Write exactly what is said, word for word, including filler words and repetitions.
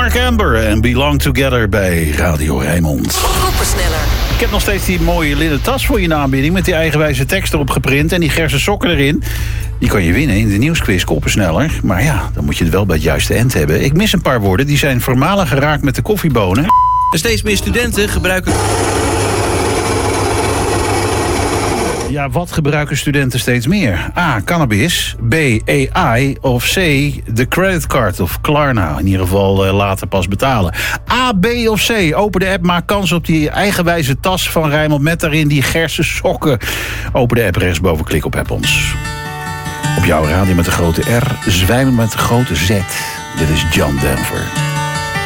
Mark Amber en Belong Together bij Radio Rijnmond. Koppensneller. Ik heb nog steeds die mooie linnen tas voor je in de aanbieding met die eigenwijze tekst erop geprint en die gerse sokken erin. Die kan je winnen in de nieuwsquiz Koppensneller. Maar ja, dan moet je het wel bij het juiste eind hebben. Ik mis een paar woorden, die zijn vermalen geraakt met de koffiebonen. Steeds meer studenten gebruiken... Ja, wat gebruiken studenten steeds meer? A. Cannabis. B. A I. Of C. De creditcard of Klarna. In ieder geval uh, later pas betalen. A, B of C. Open de app, maak kans op die eigenwijze tas van Rijnmond met daarin die gerse sokken. Open de app rechtsboven, klik op App ons. Op jouw radio met de grote R, zwijmen met de grote Z. Dit is John Denver.